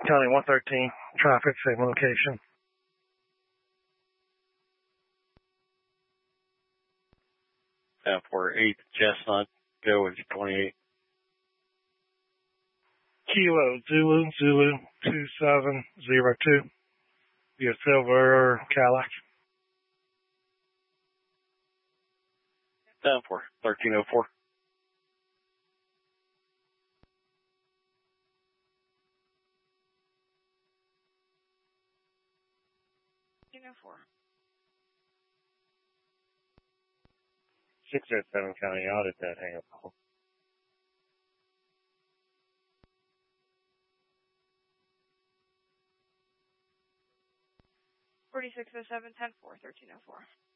County 113, traffic, same location. For 8 Chestnut, go with 28. Kilo Zulu 2702. Be a silver Cadillac. For 1304. 1304. 607 County audit that hang up call. 4607 10-4 1304.